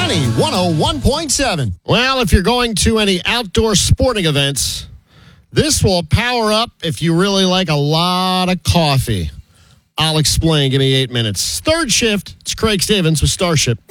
Money 101.7. Well, if you're going to any outdoor sporting events, this will power up if you really like a lot of coffee. I'll explain. Give me 8 minutes. Third shift. It's Craig Stevens with Starship.